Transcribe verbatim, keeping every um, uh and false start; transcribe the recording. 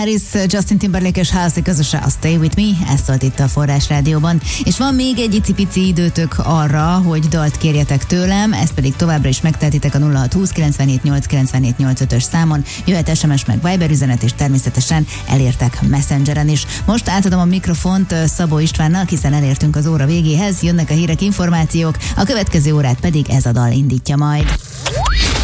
Harris, Justin Timberlake és Halsey közöse a Stay With Me, ez szólt itt a Forrás Rádióban. És van még egy icipici időtök arra, hogy dalt kérjetek tőlem, ezt pedig továbbra is megtehetitek a nulla hat húsz kilencvenhét nyolc kilencvenhét nyolcvanötös számon, jöhet es em es meg Viber üzenet, és természetesen elértek Messengeren is. Most átadom a mikrofont Szabó Istvánnak, hiszen elértünk az óra végéhez, jönnek a hírek, információk, a következő órát pedig ez a dal indítja majd.